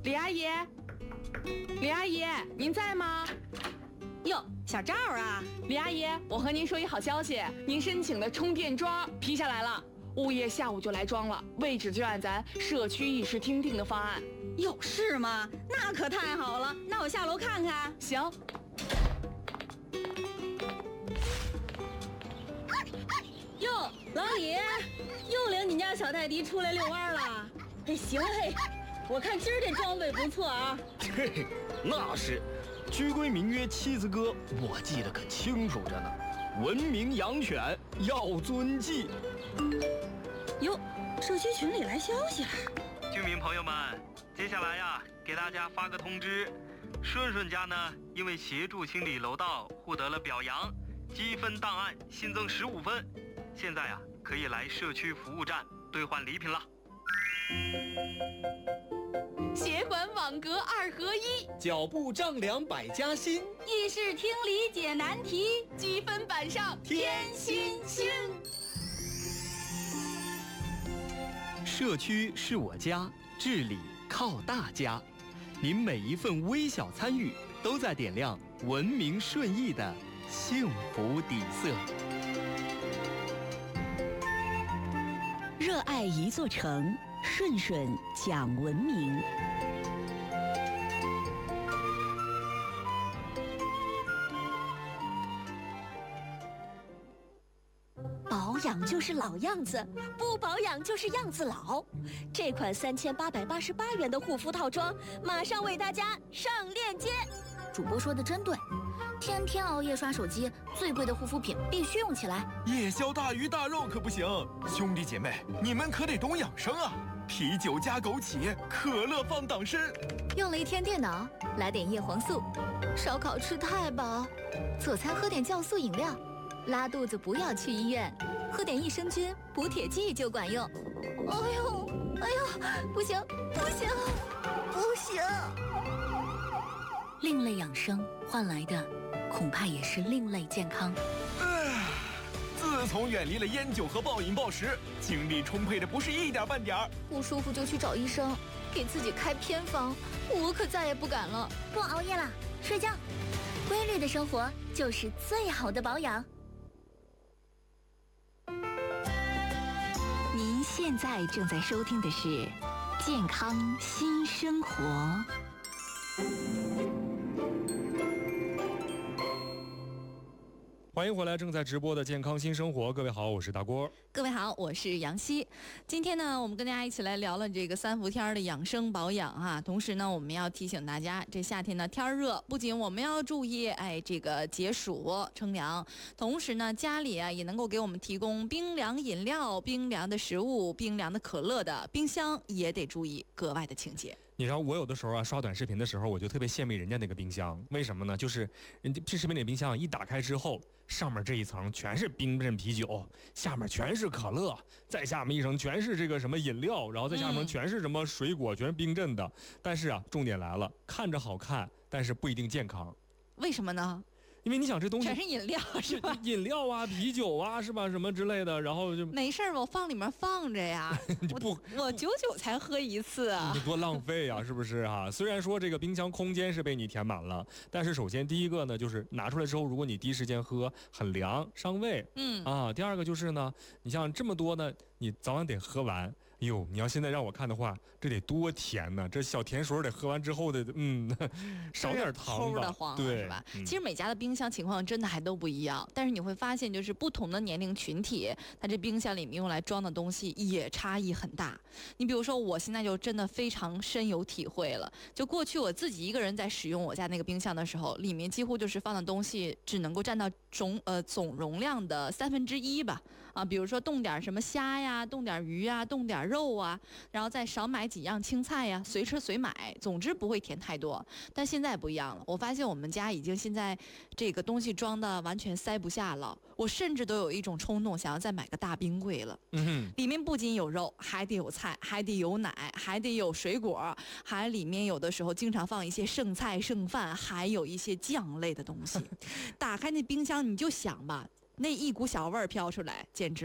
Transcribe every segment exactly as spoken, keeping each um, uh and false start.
李阿姨，李阿姨，您在吗？ 哟，小赵啊， 李阿姨，我和您说一好消息，您申请的充电桩批下来了，物业下午就来装了，位置就按咱社区议事厅定的方案。 有事吗？那可太好了，那我下楼看看。 行。 哟，老李，又领你家小泰迪出来遛弯了。哎，行嘿，我看今儿这装备不错啊。 嘿，那是，居规名约七字歌，我记得可清楚着呢。文明养犬要遵纪。 哟，社区群里来消息了。 居民朋友们，接下来呀，给大家发个通知，顺顺家呢，因为协助清理楼道获得了表扬，积分档案新增十五分，现在呀，可以来社区服务站兑换礼品了。 协管网格二合一， 脚步丈量百家新， 议事厅理解难题， 积分板上添新星。 社区是我家，治理靠大家。您每一份微小参与，都在点亮文明顺意的幸福底色。 热爱一座城，顺顺讲文明。保养就是老样子，不保养就是样子老。这款三千八百八十八元的护肤套装，马上为大家上链接。 主播说的真对，天天熬夜刷手机，最贵的护肤品必须用起来。 夜宵大鱼大肉可不行，兄弟姐妹，你们可得懂养生啊！啤酒加枸杞，可乐放党参。 用了一天电脑，来点叶黄素。烧烤吃太饱，佐餐喝点酵素饮料。拉肚子不要去医院，喝点益生菌补铁剂就管用。哎呦，哎呦，不行，不行，不行！另类养生换来的，恐怕也是另类健康。 唉，自从远离了烟酒和暴饮暴食，精力充沛的不是一点半点儿。 不舒服就去找医生，给自己开偏方，我可再也不敢了。不熬夜了，睡觉，规律的生活就是最好的保养。 您现在正在收听的是《健康新生活》。 欢迎回来，正在直播的健康新生活。各位好，我是大郭。 各位好，我是杨希。今天呢，我们跟大家一起来聊了这个三伏天的养生保养哈。同时呢，我们要提醒大家，这夏天呢天热，不仅我们要注意哎这个解暑乘凉，同时呢家里啊也能够给我们提供冰凉饮料、冰凉的食物、冰凉的可乐的冰箱也得注意格外的清洁。 你知道我有的时候啊刷短视频的时候，我就特别羡慕人家那个冰箱，为什么呢？就是人家这视频里冰箱一打开之后，上面这一层全是冰镇啤酒，下面全是可乐，再下面一层全是这个什么饮料，然后再下面全是什么水果，全是冰镇的。但是啊，重点来了，看着好看，但是不一定健康。 为什么呢？ 因为你想这东西全是饮料是吧？ 饮料啊、啤酒啊是吧？什么之类的，然后就没事儿，我放里面放着呀。 不， 我久久才喝一次啊， 你多浪费啊，是不是啊？虽然说这个冰箱空间是被你填满了，但是首先第一个呢，就是拿出来之后，如果你第一时间喝，很凉，伤胃。 嗯啊，第二个就是呢，你像这么多呢，你早晚得喝完。哎呦，你要现在让我看的话，这得多甜呢！这小甜水得喝完之后的，嗯，少点糖吧， 齁的慌， 对， 是吧？ 嗯、 其实每家的冰箱情况真的还都不一样，但是你会发现，就是不同的年龄群体，它这冰箱里面用来装的东西也差异很大。你比如说，我现在就真的非常深有体会了。就过去我自己一个人在使用我家那个冰箱的时候，里面几乎就是放的东西只能够占到总呃总容量的三分之一吧。啊，比如说冻点什么虾呀，冻点鱼啊，冻点肉啊，然后再少买几样青菜呀，随吃随买，总之不会填太多。但现在不一样了，我发现我们家已经现在这个东西装的完全塞不下了，我甚至都有一种冲动想要再买个大冰柜了。 嗯， 里面不仅有肉，还得有菜，还得有奶，还得有水果，还里面有的时候经常放一些剩菜剩饭，还有一些酱类的东西。打开那冰箱你就想吧，那一股小味儿飘出来，简直了。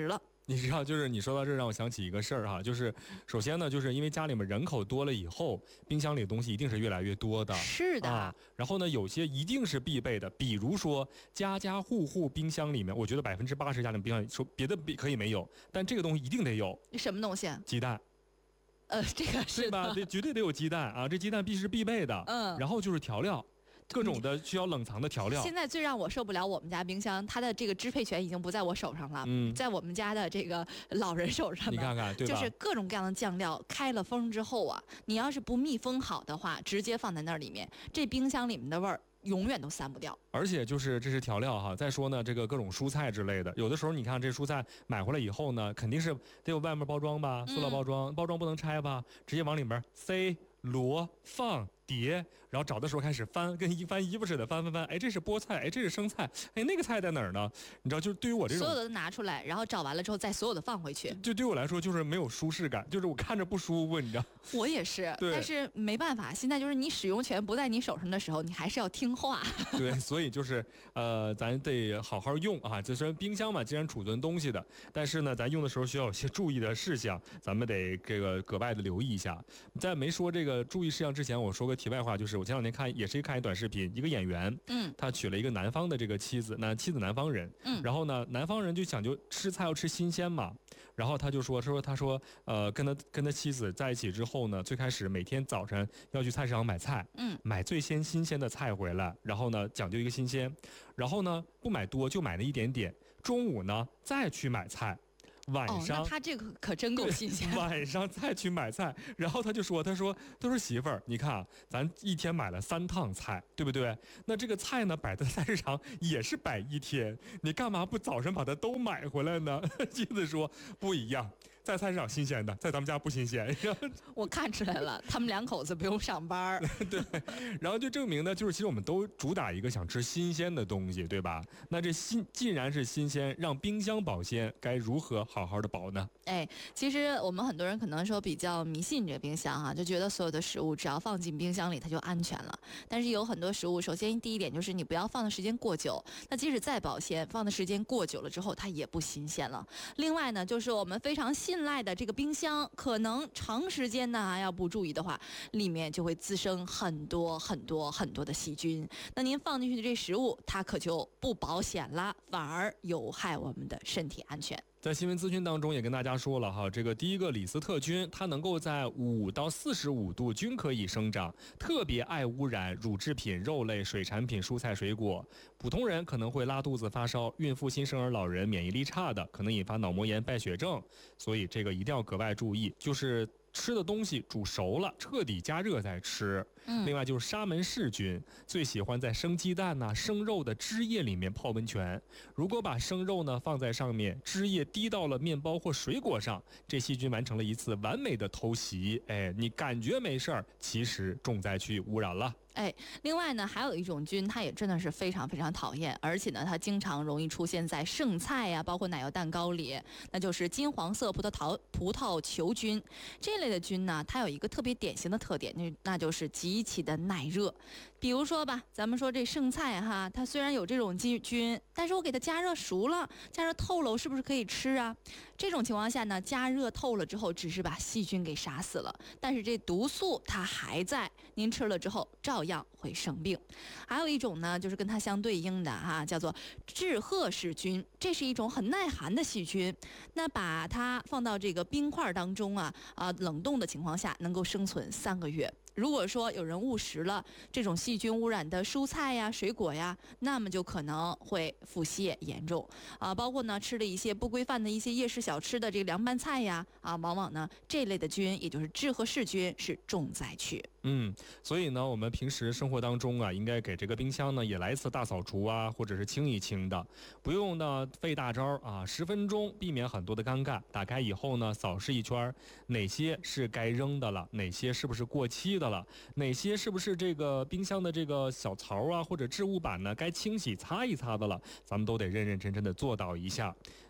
你知道，就是你说到这儿，让我想起一个事儿哈，就是首先呢，就是因为家里面人口多了以后，冰箱里的东西一定是越来越多的。 是的。 啊，然后呢，有些一定是必备的，比如说家家户户冰箱里面，我觉得百分之八十家庭冰箱里说别的可以没有，但这个东西一定得有。 什么东西？ 鸡蛋。 呃，这个是对吧？对，绝对得有鸡蛋啊！这鸡蛋必须是必备的。 嗯。 然后就是调料。各种的需要冷藏的调料。 现在最让我受不了我们家冰箱，它的这个支配权已经不在我手上了， 嗯， 在我们家的这个老人手上。 你看看，对吧？ 就是各种各样的酱料开了封之后啊，你要是不密封好的话，直接放在那里面，这冰箱里面的味儿永远都散不掉。 而且就是这是调料哈，再说呢，这个各种蔬菜之类的，有的时候你看这蔬菜买回来以后呢，肯定是得有外面包装吧，塑料包装，嗯、包装不能拆吧，直接往里面塞。摞放叠，然后找的时候开始翻，跟一翻衣服似的翻翻翻。哎，这是菠菜，哎，这是生菜，哎，那个菜在哪儿呢？你知道，就是对于我这种所有的都拿出来，然后找完了之后再所有的放回去。 就对我来说就是没有舒适感，就是我看着不舒服，你知道。 我也是，但是没办法，现在就是你使用权不在你手上的时候，你还是要听话。 对，所以就是呃，咱得好好用啊。就是冰箱嘛，既然储存东西的，但是呢，咱用的时候需要有些注意的事项，咱们得这个格外的留意一下。在没说这个注意事项之前，我说个题外话，就是我前两天看也是看一短视频，一个演员， 嗯， 他娶了一个南方的这个妻子，那妻子南方人， 嗯， 然后呢，南方人就讲究吃菜要吃新鲜嘛，然后他就说说他说呃，跟他跟他妻子在一起之后呢，最开始每天早晨要去菜市场买菜， 嗯， 买最先新鲜的菜回来，然后呢讲究一个新鲜，然后呢不买多就买那一点点，中午呢再去买菜。晚上、 哦、那他这个可真够新鲜。 晚上再去买菜，然后他就说：“他说，他说媳妇儿，你看啊，咱一天买了三趟菜，对不对？那这个菜呢，摆在菜市场也是摆一天，你干嘛不早上把它都买回来呢？”妻子说：“不一样。”在菜市场新鲜的，在咱们家不新鲜。 我看出来了，他们两口子不用上班。 对，然后就证明呢，就是其实我们都主打一个想吃新鲜的东西，对吧？那这新既然是新鲜，让冰箱保鲜，该如何好好的保呢？ 哎，其实我们很多人可能说比较迷信这个冰箱哈、啊，就觉得所有的食物只要放进冰箱里它就安全了。但是有很多食物，首先第一点就是你不要放的时间过久，那即使再保鲜，放的时间过久了之后它也不新鲜了。另外呢，就是我们非常信赖的这个冰箱，可能长时间呢要不注意的话，里面就会滋生很多很多很多的细菌。那您放进去的这食物，它可就不保险了，反而有害我们的身体安全。 在新闻资讯当中也跟大家说了哈，这个第一个李斯特菌，它能够在五到四十五度均可以生长，特别爱污染乳制品、肉类、水产品、蔬菜水果。普通人可能会拉肚子、发烧，孕妇、新生儿、老人免疫力差的可能引发脑膜炎、败血症，所以这个一定要格外注意。就是吃的东西煮熟了，彻底加热再吃。 嗯， 另外就是沙门氏菌，最喜欢在生鸡蛋呐、啊、生肉的汁液里面泡温泉。如果把生肉呢放在上面，汁液滴到了面包或水果上，这细菌完成了一次完美的偷袭。哎，你感觉没事儿，其实重灾区污染了。 哎，另外呢，还有一种菌，它也真的是非常非常讨厌，而且呢，它经常容易出现在剩菜呀、啊，包括奶油蛋糕里，那就是金黄色葡萄桃葡萄球菌。这类的菌呢，它有一个特别典型的特点，那那就是极其的耐热。比如说吧，咱们说这剩菜哈，它虽然有这种菌，但是我给它加热熟了，加热透了，我是不是可以吃啊？这种情况下呢，加热透了之后，只是把细菌给杀死了，但是这毒素它还在，您吃了之后照样会生病。还有一种呢，就是跟它相对应的哈、啊，叫做志贺氏菌，这是一种很耐寒的细菌。那把它放到这个冰块当中啊啊冷冻的情况下，能够生存三个月。如果说有人误食了这种细菌污染的蔬菜呀、水果呀，那么就可能会腹泻严重啊。包括呢吃了一些不规范的一些夜市小吃的这个凉拌菜呀啊，往往呢这类的菌，也就是志贺氏菌是重灾区。 嗯，所以呢，我们平时生活当中啊，应该给这个冰箱呢也来一次大扫除啊，或者是清一清的，不用呢费大招啊，十分钟避免很多的尴尬。打开以后呢，扫视一圈，哪些是该扔的了，哪些是不是过期的了，哪些是不是这个冰箱的这个小槽啊或者置物板呢，该清洗擦一擦的了，咱们都得认认真真的做到一下。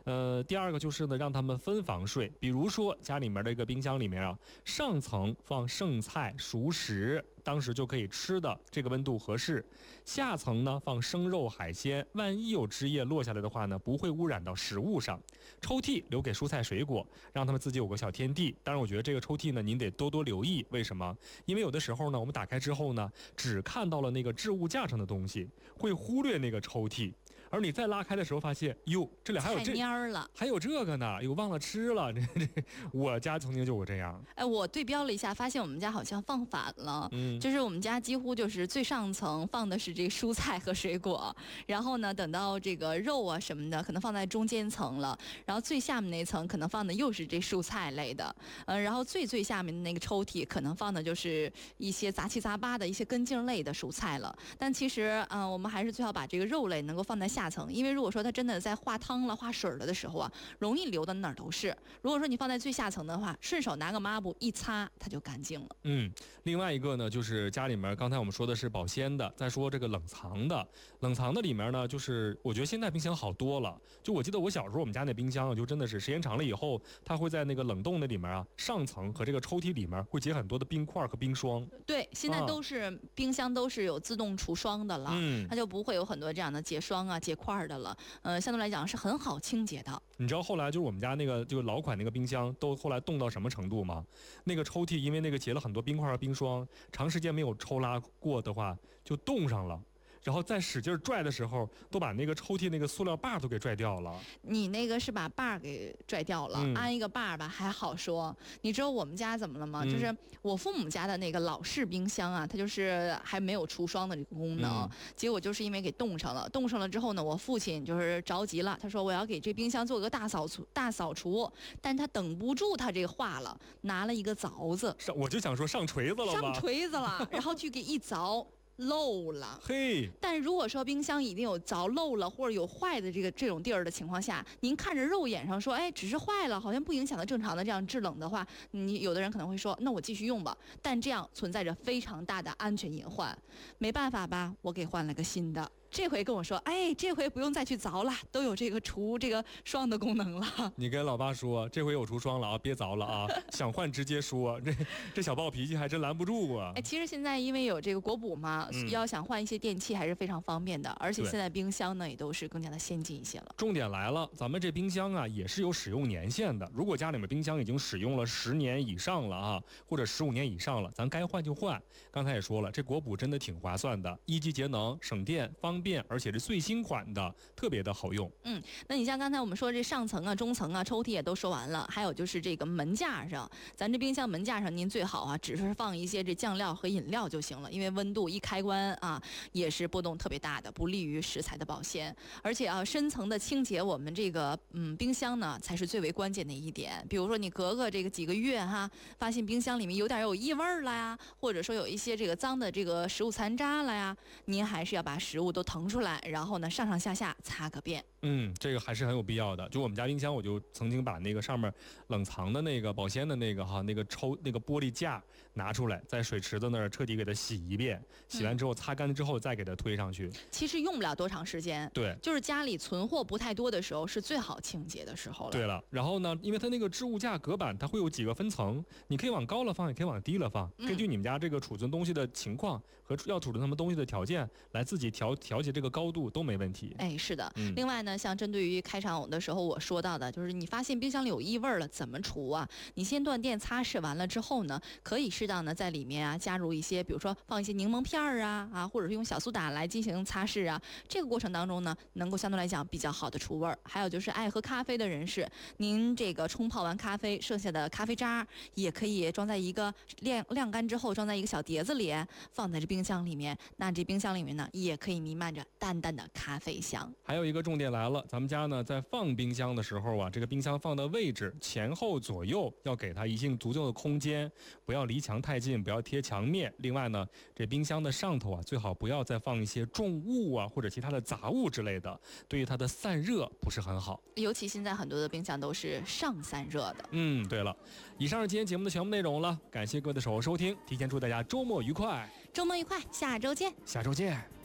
呃，第二个就是呢，让他们分房睡。比如说家里面的一个冰箱里面啊，上层放剩菜、熟食，当时就可以吃的，这个温度合适；下层呢放生肉、海鲜，万一有汁液落下来的话呢，不会污染到食物上。抽屉留给蔬菜水果，让他们自己有个小天地。当然，我觉得这个抽屉呢，您得多多留意。为什么？因为有的时候呢，我们打开之后呢，只看到了那个置物架上的东西，会忽略那个抽屉。而你再拉开的时候，发现哟，这里还有这菜蔫了， 还有这个呢，哟，忘了吃了。这这，我家曾经就有这样。 哎，我对标了一下，发现我们家好像放反了。嗯，就是我们家几乎就是最上层放的是这个蔬菜和水果，然后呢，等到这个肉啊什么的，可能放在中间层了，然后最下面那层可能放的又是这蔬菜类的，呃，然后最最下面的那个抽屉可能放的就是一些杂七杂八的一些根茎类的蔬菜了。但其实，嗯、呃，我们还是最好把这个肉类能够放在下层，因为如果说它真的在化汤了、化水了的时候啊，容易流的哪儿都是。如果说你放在最下层的话，顺手拿个抹布一擦，它就干净了。 嗯，另外一个呢，就是家里面刚才我们说的是保鲜的，再说这个冷藏的，冷藏的里面呢，就是我觉得现在冰箱好多了。就我记得我小时候我们家那冰箱啊，就真的是时间长了以后，它会在那个冷冻那里面啊，上层和这个抽屉里面会结很多的冰块和冰霜。 对，现在都是、啊、冰箱都是有自动除霜的了，嗯，它就不会有很多这样的结霜啊、结块的了。呃，相对来讲是很好清洁的。 你知道后来就是我们家那个就老款那个冰箱都后来冻到什么程度吗？那个抽屉因为那个结了很多冰块和冰霜，长时间没有抽拉过的话，就冻上了。然后再使劲拽的时候，都把那个抽屉那个塑料把都给拽掉了。 你那个是把把给拽掉了，嗯、安一个把吧还好说。你知道我们家怎么了吗？嗯、就是我父母家的那个老式冰箱啊，它就是还没有除霜的这个功能，嗯、结果就是因为给冻上了。冻上了之后呢，我父亲就是着急了，他说我要给这冰箱做个大扫除，大扫除。但他等不住他这个话了，拿了一个凿子， 上我就想说上锤子了吧， 上锤子了，然后去给一凿。漏了， 嘿！ 但如果说冰箱已经有凿漏了或者有坏的这个这种地儿的情况下，您看着肉眼上说，哎，只是坏了，好像不影响到正常的这样制冷的话，你有的人可能会说，那我继续用吧。但这样存在着非常大的安全隐患，没办法吧，我给换了个新的。这回跟我说，哎，这回不用再去凿了，都有这个除这个霜的功能了。 你跟老爸说，这回有除霜了啊，别凿了啊，想换直接说。这这小暴脾气还真拦不住啊。 哎，其实现在因为有这个国补嘛，嗯、要想换一些电器还是非常方便的，而且现在冰箱呢也都是更加的先进一些了。 重点来了，咱们这冰箱啊也是有使用年限的。如果家里面冰箱已经使用了十年以上了啊，或者十五年以上了，咱该换就换。刚才也说了，这国补真的挺划算的，一机节能、省电、方便。而且是最新款的，特别的好用。 嗯，那你像刚才我们说这上层啊、中层啊、抽屉也都说完了，还有就是这个门架上，咱这冰箱门架上，您最好啊，只是放一些这酱料和饮料就行了，因为温度一开关啊，也是波动特别大的，不利于食材的保鲜。而且啊，深层的清洁，我们这个嗯冰箱呢，才是最为关键的一点。比如说你隔个这个几个月哈，发现冰箱里面有点有异味了呀，或者说有一些这个脏的这个食物残渣了呀，您还是要把食物都腾出来，然后呢上上下下擦个遍。 嗯，这个还是很有必要的。就我们家冰箱，我就曾经把那个上面冷藏的那个保鲜的那个哈那个抽那个玻璃架拿出来，在水池子那儿彻底给它洗一遍，洗完之后擦干之后再给它推上去。 其实用不了多长时间， 对， 就是家里存货不太多的时候是最好清洁的时候了。 对了，然后呢，因为它那个置物架隔板它会有几个分层，你可以往高了放，也可以往低了放，根据你们家这个储存东西的情况和要储存什么东西的条件来自己调调节这个高度都没问题。 哎，是的。嗯、另外呢，像针对于开场的时候我说到的，就是你发现冰箱里有异味了，怎么除啊？你先断电擦拭完了之后呢，可以适当的在里面啊加入一些，比如说放一些柠檬片儿啊啊，或者是用小苏打来进行擦拭啊。这个过程当中呢，能够相对来讲比较好的除味儿。还有就是爱喝咖啡的人士，您这个冲泡完咖啡剩下的咖啡渣也可以装在一个晾晾干之后装在一个小碟子里，放在这冰箱里面。那这冰箱里面呢，也可以弥漫着淡淡的咖啡香。 还有一个重点来了，咱们家呢在放冰箱的时候啊，这个冰箱放的位置前后左右要给它一定足够的空间，不要离墙太近，不要贴墙面。另外呢，这冰箱的上头啊，最好不要再放一些重物啊或者其他的杂物之类的，对于它的散热不是很好。 尤其现在很多的冰箱都是上散热的。 嗯，对了，以上是今天节目的全部内容了，感谢各位的守候收听，提前祝大家周末愉快。 周末愉快，下周见。 下周见。